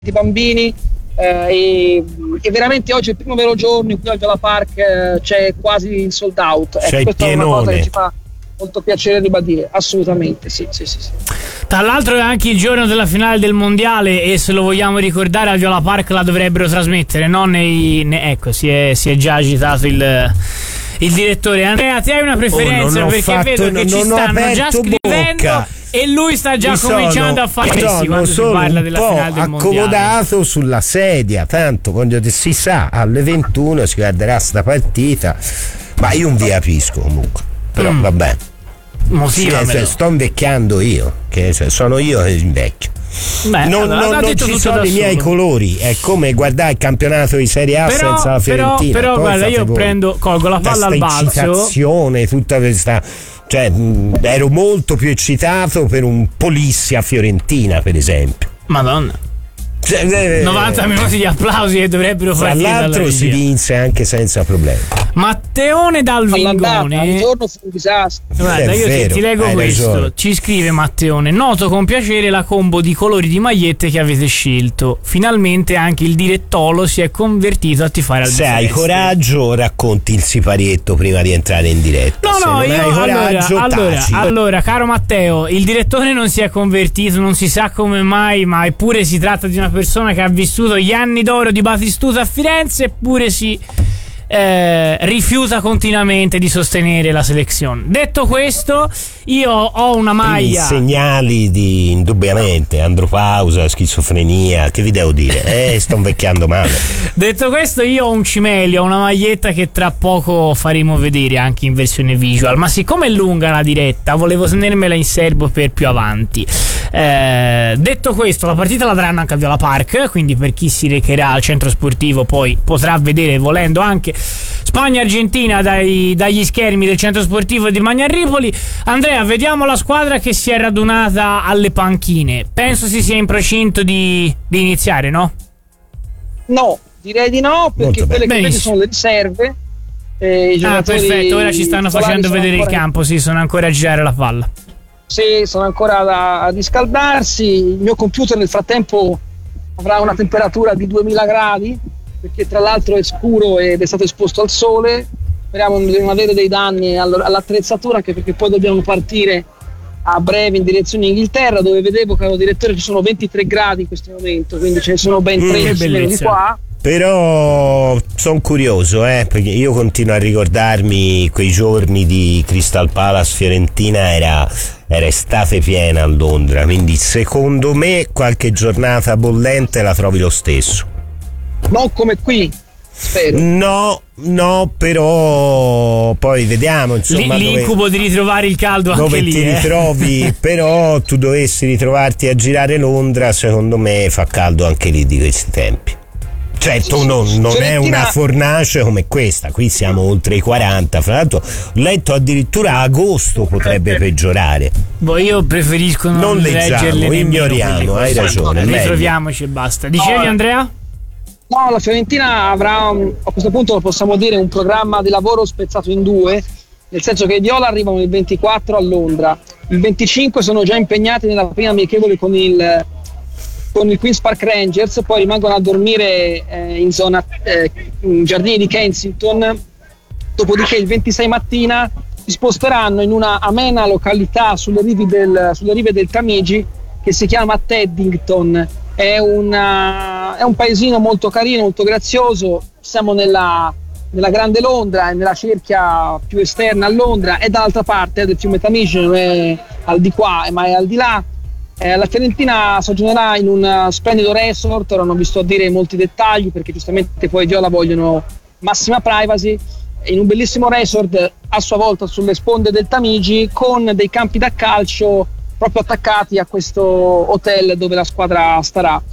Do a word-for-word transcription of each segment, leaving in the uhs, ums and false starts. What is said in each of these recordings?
i bambini eh, e, e veramente oggi è il primo vero giorno in cui al Viola Park eh, c'è quasi il sold out. C'è eh, il questa pienone. è una cosa che ci fa molto piacere ribadire, assolutamente sì, sì, sì, sì. Tra l'altro è anche il giorno della finale del mondiale e se lo vogliamo ricordare al Viola Park la dovrebbero trasmettere, no? Nei, ne, ecco, si è, si è già agitato il, il direttore. Andrea, ti hai una preferenza? Oh, perché fatto, vedo che ci stanno già scrivendo bocca. E lui sta già mi cominciando sono, a fare sono quando si parla della finale del mondiale. Accomodato sulla sedia, tanto quando si sa alle ventuno si guarderà sta partita, ma io non vi capisco comunque, però mm. vabbè. Sì, sto invecchiando io, che sono io che invecchio. Beh, non allora, non, non ci sono i miei colori, è come guardare il campionato di Serie A però, senza la Fiorentina. Però, però guarda, io prendo, colgo la palla al balzo. Tutta questa, cioè, mh, ero molto più eccitato per un Polizia Fiorentina, per esempio. Madonna. Cioè, novanta minuti di applausi che dovrebbero fare. Tra l'altro si vinse anche senza problemi. Matteone dal Vingone. Il giorno fu un disastro. Guarda, io vero, ti, ti leggo questo. Ragione. Ci scrive Matteone: noto con piacere la combo di colori di magliette che avete scelto. Finalmente anche il direttolo si è convertito a tifare al Se hai coraggio, racconti il siparietto prima di entrare in diretta. No, Se no, non io hai coraggio, allora, allora, allora, caro Matteo, il direttore non si è convertito, non si sa come mai, ma eppure si tratta di una persona che ha vissuto gli anni d'oro di Batistuta a Firenze, eppure si eh, rifiuta continuamente di sostenere la selezione. Detto questo, io ho una maglia. I segnali di indubbiamente andropausa, schizofrenia, che vi devo dire? Eh, sto invecchiando male. Detto questo, io ho un cimelio, una maglietta che tra poco faremo vedere anche in versione visual, ma siccome è lunga la diretta, volevo tenermela in serbo per più avanti. Eh, detto questo, la partita la daranno anche a Viola Park, quindi per chi si recherà al centro sportivo poi potrà vedere, volendo, anche Spagna-Argentina dai, dagli schermi del centro sportivo di Magnarripoli. Andrea, vediamo la squadra che si è radunata alle panchine. Penso si sia in procinto di, di iniziare, no? No, direi di no, perché quelle che vedi sono le riserve. Eh, i ah, perfetto, ora ci stanno facendo vedere il campo, sì, sono ancora a girare la palla. Sì, sono ancora da, a riscaldarsi. Il mio computer nel frattempo avrà una temperatura di duemila gradi, perché tra l'altro è scuro ed è stato esposto al sole. Speriamo di non avere dei danni all'attrezzatura, anche perché poi dobbiamo partire a breve in direzione Inghilterra, dove vedevo, caro direttore, ci sono ventitré gradi in questo momento, quindi ce ne sono ben tredici mm, di qua. Però sono curioso, eh, perché io continuo a ricordarmi quei giorni di Crystal Palace Fiorentina, era, era estate piena a Londra, quindi secondo me qualche giornata bollente la trovi lo stesso. Non come qui, spero. No, no, però poi vediamo, insomma, L- l'incubo dove, di ritrovare il caldo anche dove lì, ti eh. ritrovi. Però tu dovessi ritrovarti a girare Londra, secondo me fa caldo anche lì di questi tempi. Certo, non, non è una fornace come questa, qui siamo oltre i quaranta, fra l'altro ho letto addirittura agosto potrebbe peggiorare. Boh, io preferisco non, non leggiamo, ignoriamo, hai ragione. Ritroviamoci e basta. Dicevi, Andrea? No, la Fiorentina avrà, a questo punto lo possiamo dire, un programma di lavoro spezzato in due, nel senso che i Viola arrivano il ventiquattro a Londra, il venticinque sono già impegnati nella prima amichevole con il con il Queen's Park Rangers, poi rimangono a dormire eh, in zona eh, in giardini di Kensington, dopodiché il ventisei mattina si sposteranno in una amena località sulle rive del, sulle rive del Tamigi che si chiama Teddington. È, una, è un paesino molto carino, molto grazioso. Siamo nella, nella grande Londra, nella cerchia più esterna a Londra, è dall'altra parte del fiume Tamigi, non è al di qua ma è al di là. Eh, la Fiorentina soggiornerà in un splendido resort, ora non vi sto a dire molti dettagli perché giustamente poi i Viola vogliono massima privacy, in un bellissimo resort a sua volta sulle sponde del Tamigi, con dei campi da calcio proprio attaccati a questo hotel dove la squadra starà.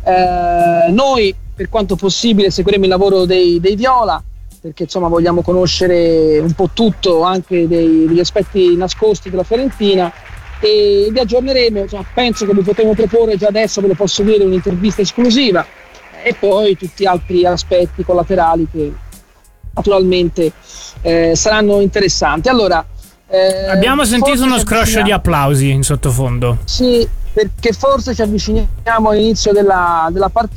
Eh, noi per quanto possibile seguiremo il lavoro dei, dei Viola, perché insomma vogliamo conoscere un po' tutto, anche dei, degli aspetti nascosti della Fiorentina, e vi aggiorneremo. Insomma, penso che vi potremo proporre già adesso, ve lo posso dire, un'intervista esclusiva, e poi tutti gli altri aspetti collaterali che naturalmente eh, saranno interessanti. Allora, eh, abbiamo sentito uno scroscio di applausi in sottofondo. Sì, perché forse ci avviciniamo all'inizio della, della partita